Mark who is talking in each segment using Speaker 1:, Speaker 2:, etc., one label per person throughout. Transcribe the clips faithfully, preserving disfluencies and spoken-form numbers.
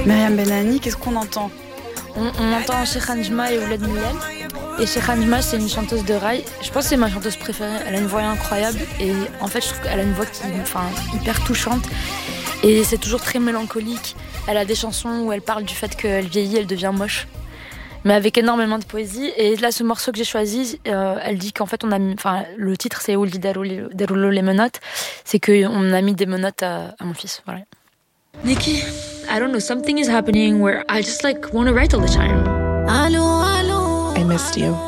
Speaker 1: Myriam Benani, qu'est-ce qu'on entend?
Speaker 2: On, on entend Sheikha Njma et Ouled Moulel. Et Sheikha Njma, c'est une chanteuse de raï. Je pense que c'est ma chanteuse préférée. Elle a une voix incroyable. Et en fait, je trouve qu'elle a une voix qui, enfin, hyper touchante. Et c'est toujours très mélancolique. Elle a des chansons où elle parle du fait qu'elle vieillit, elle devient moche. Mais avec énormément de poésie. Et là, ce morceau que j'ai choisi, euh, elle dit qu'en fait, on a mis, enfin, le titre, c'est Ouli Deroulo les menottes. C'est qu'on a mis des menottes à, à mon fils. Voilà.
Speaker 3: Nikki, I don't know, something is happening where I just like want to write all the time.
Speaker 4: I missed you.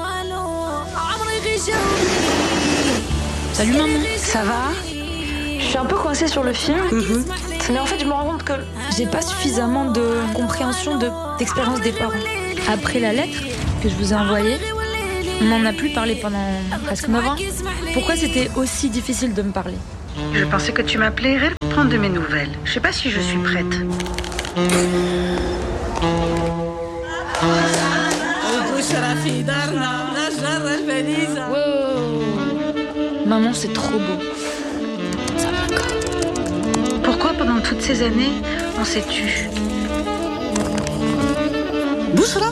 Speaker 2: Salut maman.
Speaker 4: Ça va?
Speaker 2: Je suis un peu coincée sur le film.
Speaker 4: Mm-hmm.
Speaker 2: Mais en fait, je me rends compte que j'ai pas suffisamment de compréhension de, d'expérience des parents. Après la lettre que je vous ai envoyée, on n'en a plus parlé pendant presque neuf ans. Pourquoi c'était aussi difficile de me parler?
Speaker 5: Je pensais que tu m'appellerais pour prendre de mes nouvelles. Je sais pas si je suis prête.
Speaker 2: Wow. Maman, c'est trop beau. Ça va encore.
Speaker 5: Pourquoi pendant toutes ces années, on s'est tu?
Speaker 4: Bouchra?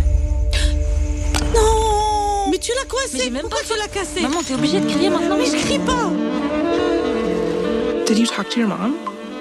Speaker 4: Non! Mais tu l'as coincé!
Speaker 2: Mais j'ai même
Speaker 4: Pourquoi
Speaker 2: pas...
Speaker 4: tu l'as cassé?
Speaker 2: Maman, t'es obligée de crier maintenant.
Speaker 4: Mais je crie pas! Did you talk to your mom?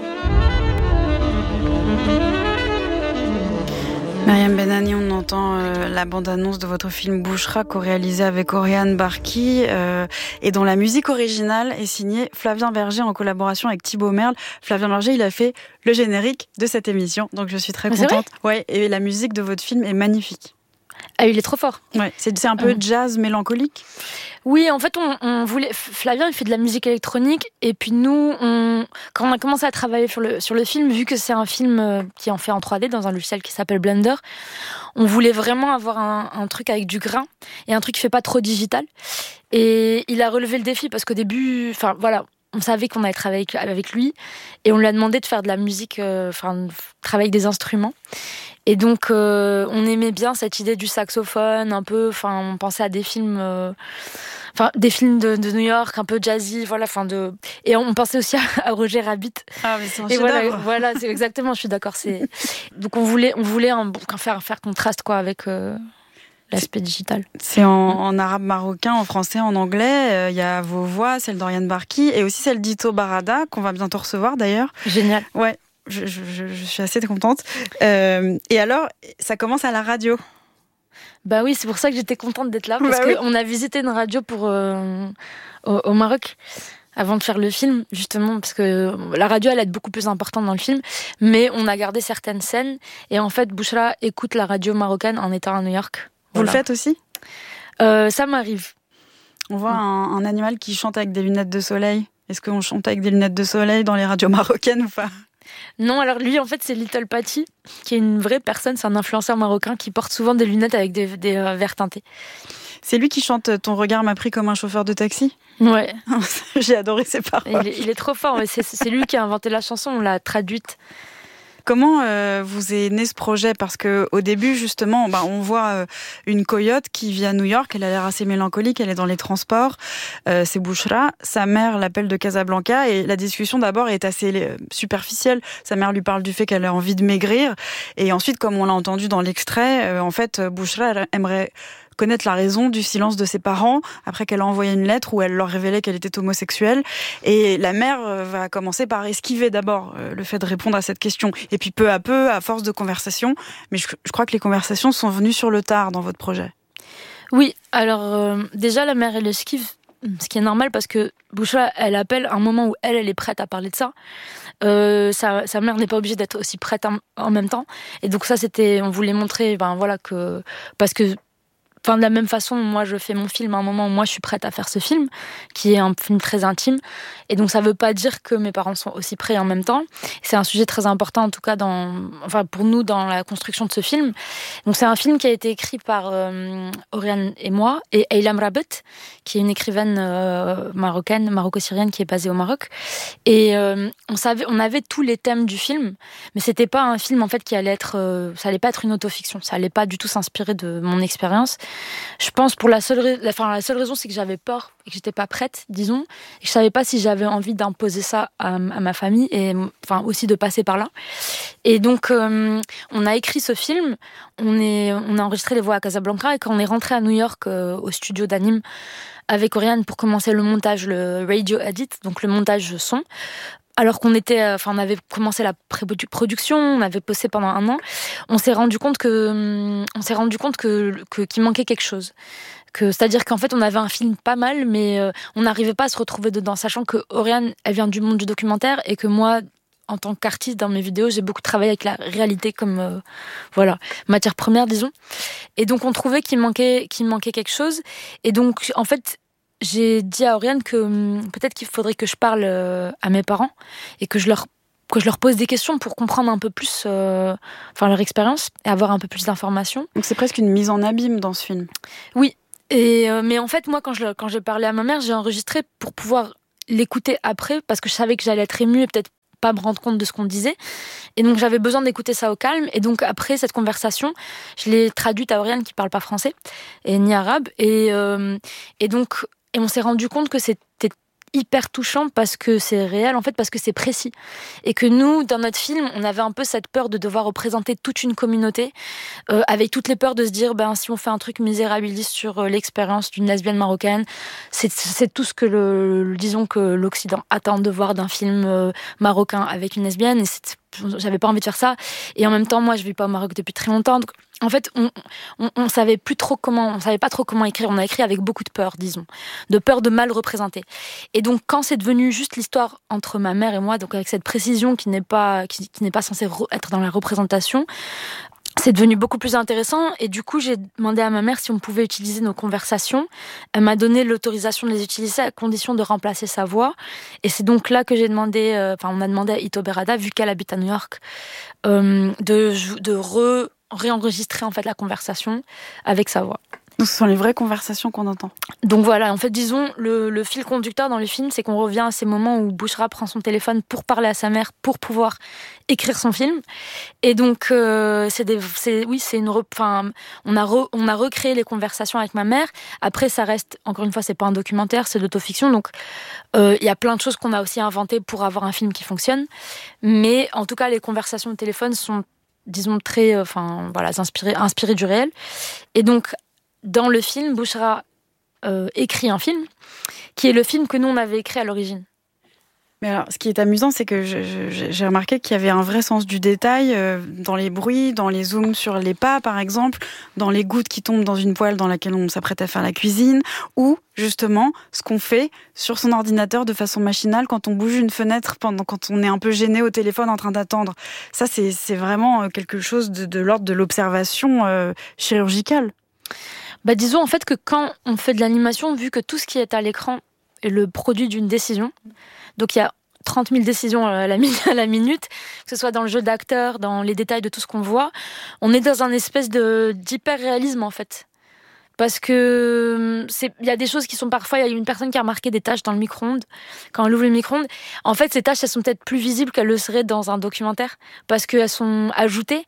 Speaker 1: Myriam Benani, on entend euh, la bande-annonce de votre film Bouchra, co-réalisé avec Oriane Barki, euh, et dont la musique originale est signée Flavien Berger en collaboration avec Thibaut Merle. Flavien Berger, il a fait le générique de cette émission, donc je suis très
Speaker 2: Mais
Speaker 1: contente. Ouais, et la musique de votre film est magnifique.
Speaker 2: Ah, il est trop fort.
Speaker 1: Ouais, c'est, c'est un peu
Speaker 2: Mmh.
Speaker 1: jazz mélancolique.
Speaker 2: Oui, en fait, on, on voulait. Flavien, il fait de la musique électronique, et puis nous, on, quand on a commencé à travailler sur le sur le film, vu que c'est un film qui est en fait en trois D dans un logiciel qui s'appelle Blender, on voulait vraiment avoir un, un truc avec du grain et un truc qui fait pas trop digital. Et il a relevé le défi parce qu'au début, enfin voilà. On savait qu'on allait travailler avec lui et on lui a demandé de faire de la musique, enfin, euh, travailler avec des instruments. Et donc, euh, on aimait bien cette idée du saxophone, un peu, enfin, on pensait à des films, euh, enfin, des films de, de New York, un peu jazzy, voilà, enfin, de. Et on pensait aussi à, à Roger Rabbit.
Speaker 1: Ah, mais c'est un
Speaker 2: et voilà,
Speaker 1: chef-d'œuvre.
Speaker 2: voilà, c'est exactement, je suis d'accord. C'est. Donc, on voulait, on voulait un, faire, faire contraste, quoi, avec. Euh... l'aspect digital.
Speaker 1: C'est en, en arabe marocain, en français, en anglais. Il euh, y a vos voix, celle d'Oriane Barki et aussi celle d'Ito Barada, qu'on va bientôt recevoir d'ailleurs.
Speaker 2: Génial.
Speaker 1: Ouais, je, je, je suis assez contente. Euh, et alors, ça commence à la radio.
Speaker 2: Bah oui, c'est pour ça que j'étais contente d'être là, parce
Speaker 1: bah
Speaker 2: qu'on
Speaker 1: oui.
Speaker 2: a visité une radio pour, euh, au, au Maroc avant de faire le film, justement, parce que la radio, elle est beaucoup plus importante dans le film, mais on a gardé certaines scènes, et en fait, Bouchra écoute la radio marocaine en étant à New York.
Speaker 1: Vous
Speaker 2: Voilà.
Speaker 1: le faites aussi?
Speaker 2: euh, Ça m'arrive.
Speaker 1: On voit un, un animal qui chante avec des lunettes de soleil. Est-ce qu'on chante avec des lunettes de soleil dans les radios marocaines ou pas?
Speaker 2: Non, alors lui, en fait, c'est Little Patty, qui est une vraie personne, c'est un influenceur marocain qui porte souvent des lunettes avec des, des euh, verres teintés.
Speaker 1: C'est lui qui chante « Ton regard m'a pris comme un chauffeur de taxi ».
Speaker 2: Ouais.
Speaker 1: J'ai adoré ses paroles.
Speaker 2: Il est, il est trop fort, c'est, c'est lui qui a inventé la chanson, on l'a traduite.
Speaker 1: Comment euh, vous est né ce projet? Parce qu'au début, justement, bah, on voit euh, une coyote qui vit à New York. Elle a l'air assez mélancolique, elle est dans les transports. Euh, c'est Bouchra. Sa mère l'appelle de Casablanca. Et la discussion, d'abord, est assez euh, superficielle. Sa mère lui parle du fait qu'elle a envie de maigrir. Et ensuite, comme on l'a entendu dans l'extrait, euh, en fait, Bouchra aimerait connaître la raison du silence de ses parents après qu'elle a envoyé une lettre où elle leur révélait qu'elle était homosexuelle. Et la mère va commencer par esquiver d'abord le fait de répondre à cette question. Et puis peu à peu, à force de conversations, mais je, je crois que les conversations sont venues sur le tard dans votre projet.
Speaker 2: Oui, alors euh, déjà la mère elle esquive, ce qui est normal parce que Bouchra elle appelle à un moment où elle, elle est prête à parler de ça. Euh, sa, sa mère n'est pas obligée d'être aussi prête en, en même temps. Et donc ça c'était, on voulait montrer, ben voilà que parce que Enfin, de la même façon, moi, je fais mon film à un moment où moi, je suis prête à faire ce film, qui est un film très intime. Et donc, ça veut pas dire que mes parents sont aussi prêts en même temps. C'est un sujet très important, en tout cas, dans, enfin, pour nous, dans la construction de ce film. Donc, c'est un film qui a été écrit par euh, Oriane et moi, et Aylam Rabet, qui est une écrivaine euh, marocaine, maroco-syrienne, qui est basée au Maroc. Et euh, on savait, on avait tous les thèmes du film, mais c'était pas un film, en fait, qui allait être, euh, ça allait pas être une autofiction. Ça allait pas du tout s'inspirer de mon expérience. Je pense pour la seule, ra- enfin, la seule raison, c'est que j'avais peur et que j'étais pas prête, disons. Et je savais pas si j'avais envie d'imposer ça à, à ma famille et enfin aussi de passer par là. Et donc, euh, on a écrit ce film, on, est, on a enregistré les voix à Casablanca et quand on est rentré à New York euh, au studio d'Anime avec Oriane pour commencer le montage, le radio edit, donc le montage son, alors qu'on était, enfin, on avait commencé la pré-production, on avait posté pendant un an, on s'est rendu compte que, on s'est rendu compte que, que qu'il manquait quelque chose. Que, c'est-à-dire qu'en fait, on avait un film pas mal, mais euh, on n'arrivait pas à se retrouver dedans, sachant que Oriane, elle vient du monde du documentaire et que moi, en tant qu'artiste dans mes vidéos, j'ai beaucoup travaillé avec la réalité comme, euh, voilà, matière première, disons. Et donc, on trouvait qu'il manquait, qu'il manquait quelque chose. Et donc, en fait, j'ai dit à Oriane que hum, peut-être qu'il faudrait que je parle euh, à mes parents et que je leur que je leur pose des questions pour comprendre un peu plus euh, enfin leur expérience et avoir un peu plus d'informations.
Speaker 1: Donc c'est presque une mise en abîme dans ce film.
Speaker 2: Oui, et euh, mais en fait moi quand je quand j'ai parlé à ma mère, j'ai enregistré pour pouvoir l'écouter après parce que je savais que j'allais être émue et peut-être pas me rendre compte de ce qu'on disait. Et donc j'avais besoin d'écouter ça au calme. Et donc après cette conversation, je l'ai traduite à Oriane qui parle pas français et ni arabe. Et euh, et donc Et on s'est rendu compte que c'était hyper touchant parce que c'est réel, en fait, parce que c'est précis. Et que nous, dans notre film, on avait un peu cette peur de devoir représenter toute une communauté, euh, avec toutes les peurs de se dire, ben, si on fait un truc misérabiliste sur euh, l'expérience d'une lesbienne marocaine, c'est, c'est tout ce que le, disons que l'Occident attend de voir d'un film euh, marocain avec une lesbienne. Et c'est, j'avais pas envie de faire ça. Et en même temps, moi, je vis pas au Maroc depuis très longtemps. Donc, en fait, on, on, on savait plus trop comment, on savait pas trop comment écrire. On a écrit avec beaucoup de peur, disons, de peur de mal représenter. Et donc, quand c'est devenu juste l'histoire entre ma mère et moi, donc avec cette précision qui n'est pas, qui, qui n'est pas censée re- être dans la représentation, c'est devenu beaucoup plus intéressant. Et du coup, j'ai demandé à ma mère si on pouvait utiliser nos conversations. Elle m'a donné l'autorisation de les utiliser à condition de remplacer sa voix. Et c'est donc là que j'ai demandé, euh, enfin, on a demandé à Ito Berada, vu qu'elle habite à New York, euh, de, de re, réenregistrer en fait la conversation avec sa voix.
Speaker 1: Donc ce sont les vraies conversations qu'on entend.
Speaker 2: Donc voilà, en fait, disons, le, le fil conducteur dans le film, c'est qu'on revient à ces moments où Bouchra prend son téléphone pour parler à sa mère, pour pouvoir écrire son film. Et donc, euh, c'est des, c'est, oui, c'est une, enfin, on a, re, on a recréé les conversations avec ma mère. Après, ça reste, encore une fois, c'est pas un documentaire, c'est de l'autofiction. Donc, il euh, y a plein de choses qu'on a aussi inventées pour avoir un film qui fonctionne. Mais en tout cas, les conversations au téléphone sont, disons, très, enfin, euh, voilà, inspirées, inspirées du réel. Et donc, dans le film, Bouchra euh, écrit un film qui est le film que nous on avait écrit à l'origine.
Speaker 1: Mais alors, ce qui est amusant, c'est que je, je, j'ai remarqué qu'il y avait un vrai sens du détail euh, dans les bruits, dans les zooms sur les pas, par exemple, dans les gouttes qui tombent dans une poêle dans laquelle on s'apprête à faire la cuisine, ou justement ce qu'on fait sur son ordinateur de façon machinale quand on bouge une fenêtre, pendant quand on est un peu gêné au téléphone en train d'attendre. Ça, c'est, c'est vraiment quelque chose de, de l'ordre de l'observation euh, chirurgicale.
Speaker 2: Bah disons en fait que quand on fait de l'animation, vu que tout ce qui est à l'écran est le produit d'une décision, donc il y a trente mille décisions à la, à la minute, que ce soit dans le jeu d'acteur, dans les détails de tout ce qu'on voit, on est dans un espèce de, d'hyper-réalisme en fait. Parce que c'est, il y a des choses qui sont parfois, il y a une personne qui a remarqué des taches dans le micro-ondes, quand elle ouvre le micro-ondes. En fait, ces taches, elles sont peut-être plus visibles qu'elles le seraient dans un documentaire, parce qu'elles sont ajoutées.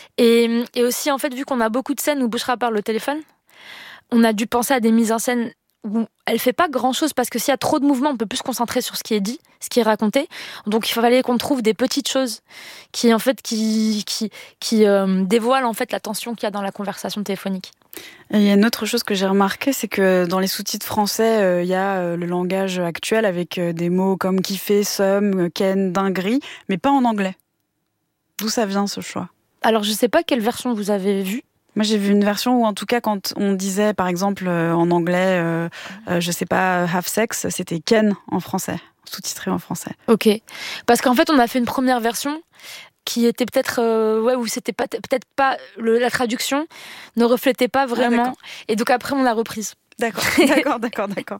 Speaker 2: Et, et aussi, en fait, vu qu'on a beaucoup de scènes où Bouchra parle au téléphone, on a dû penser à des mises en scène où elle fait pas grand chose parce que s'il y a trop de mouvements, on peut plus se concentrer sur ce qui est dit, ce qui est raconté. Donc il fallait qu'on trouve des petites choses qui en fait qui qui qui euh, dévoilent en fait la tension qu'il y a dans la conversation téléphonique.
Speaker 1: Et il y a une autre chose que j'ai remarqué, c'est que dans les sous-titres français, euh, il y a euh, le langage actuel avec euh, des mots comme kiffer, somme, ken, dinguerie, mais pas en anglais. D'où ça vient ce choix ?
Speaker 2: Alors je sais pas quelle version vous avez vue.
Speaker 1: Moi, j'ai vu une version où, en tout cas, quand on disait, par exemple, euh, en anglais, euh, euh, je sais pas, have sex, c'était Ken en français, sous-titré en français.
Speaker 2: Ok. Parce qu'en fait, on a fait une première version qui était peut-être, euh, ouais, où c'était pas, peut-être pas, le, la traduction ne reflétait pas vraiment. Ah, et donc après, on l'a reprise.
Speaker 1: D'accord, d'accord, d'accord, d'accord.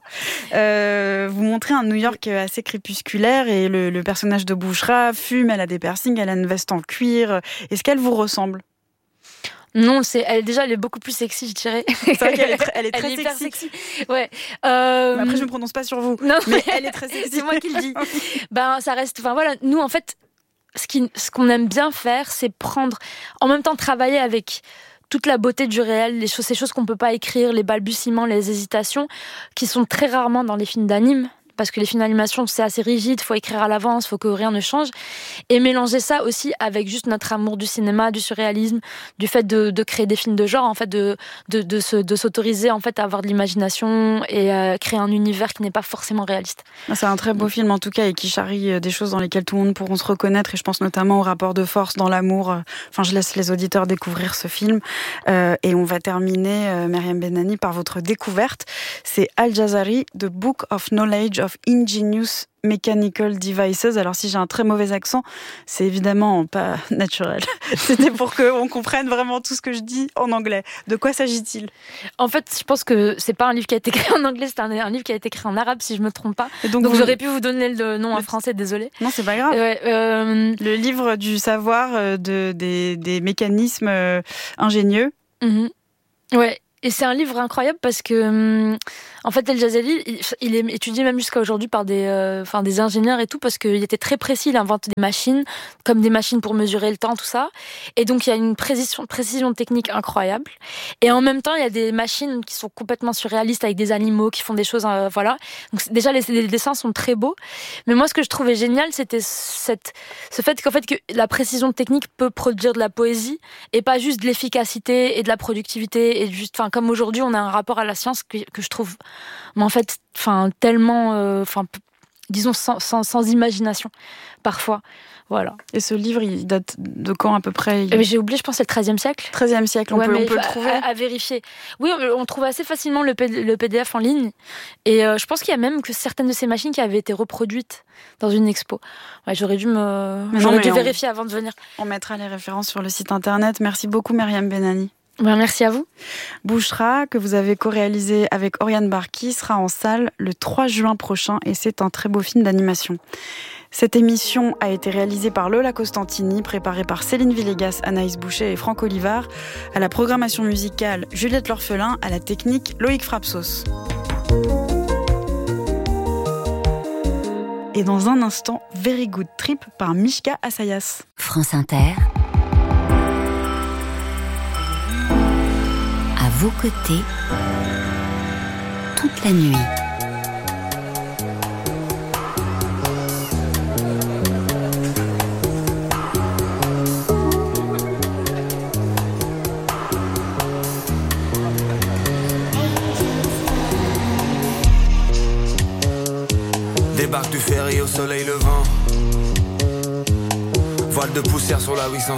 Speaker 1: Euh, vous montrez un New York assez crépusculaire et le, le personnage de Bouchra fume, elle a des piercings, elle a une veste en cuir. Est-ce qu'elle vous ressemble ?
Speaker 2: Non, c'est elle déjà elle est beaucoup plus sexy, je dirais.
Speaker 1: C'est vrai qu'elle est très, elle est très
Speaker 2: elle est
Speaker 1: sexy.
Speaker 2: sexy. Ouais. Euh...
Speaker 1: Après, je ne prononce pas sur vous.
Speaker 2: Non,
Speaker 1: mais elle est très sexy.
Speaker 2: C'est moi qui le dis. Ben, ça reste. Enfin voilà, nous en fait, ce qui, ce qu'on aime bien faire, c'est prendre, en même temps, travailler avec toute la beauté du réel, les choses, ces choses qu'on peut pas écrire, les balbutiements, les hésitations, qui sont très rarement dans les films d'anime. Parce que les films d'animation, c'est assez rigide, il faut écrire à l'avance, il faut que rien ne change. Et mélanger ça aussi avec juste notre amour du cinéma, du surréalisme, du fait de, de créer des films de genre, en fait, de, de, de, se, de s'autoriser en fait, à avoir de l'imagination et à créer un univers qui n'est pas forcément réaliste.
Speaker 1: C'est un très beau film en tout cas et qui charrie des choses dans lesquelles tout le monde pourra se reconnaître. Et je pense notamment au rapport de force dans l'amour. Enfin, je laisse les auditeurs découvrir ce film. Euh, et on va terminer, euh, Myriam Benani, par votre découverte. C'est Al-Jazari, The Book of Knowledge of Ingenious Mechanical Devices. Alors si j'ai un très mauvais accent, c'est évidemment pas naturel. C'était pour qu'on comprenne vraiment tout ce que je dis en anglais. De quoi s'agit-il ?
Speaker 2: En fait, je pense que c'est pas un livre qui a été écrit en anglais, c'est un, un livre qui a été écrit en arabe, si je me trompe pas. Et donc donc vous... j'aurais pu vous donner le nom en français, désolé.
Speaker 1: Non, c'est pas grave.
Speaker 2: Ouais, euh...
Speaker 1: Le livre du savoir de, des, des mécanismes euh, ingénieux.
Speaker 2: Mm-hmm. Ouais. Et c'est un livre incroyable parce que, en fait, Al-Jazari, il, il est étudié même jusqu'à aujourd'hui par des, euh, enfin, des ingénieurs et tout, parce qu'il était très précis. Il invente des machines, comme des machines pour mesurer le temps, tout ça. Et donc, il y a une précision, précision technique incroyable. Et en même temps, il y a des machines qui sont complètement surréalistes avec des animaux qui font des choses, euh, voilà. Donc, déjà, les, les dessins sont très beaux. Mais moi, ce que je trouvais génial, c'était cette, ce fait qu'en fait, que la précision technique peut produire de la poésie et pas juste de l'efficacité et de la productivité et juste, enfin, comme aujourd'hui, on a un rapport à la science que, que je trouve, mais en fait, enfin, tellement, enfin, euh, disons, sans, sans, sans imagination, parfois. Voilà.
Speaker 1: Et ce livre, il date de quand à peu près il...
Speaker 2: J'ai oublié, je pense que c'est le treizième siècle.
Speaker 1: treizième siècle, on
Speaker 2: ouais,
Speaker 1: peut, on peut le trouver
Speaker 2: à, à vérifier. Oui, on, on trouve assez facilement le, P D, le P D F en ligne. Et euh, je pense qu'il y a même que certaines de ces machines qui avaient été reproduites dans une expo. Ouais, j'aurais dû, me... j'aurais dû on... vérifier avant de venir.
Speaker 1: On mettra les références sur le site internet. Merci beaucoup, Myriam Benani.
Speaker 2: Ben, merci à vous.
Speaker 1: Bouchra, que vous avez co-réalisé avec Oriane Barki, sera en salle le trois juin prochain et c'est un très beau film d'animation. Cette émission a été réalisée par Lola Costantini, préparée par Céline Villegas, Anaïs Boucher et Franck Olivard. À la programmation musicale, Juliette L'Orphelin. À la technique, Loïc Frapsos. Et dans un instant, Very Good Trip par Mishka Assayas.
Speaker 6: France Inter. À vos côtés, toute la nuit.
Speaker 7: Débarque du ferry au soleil levant. Voile de poussière sur la huit cent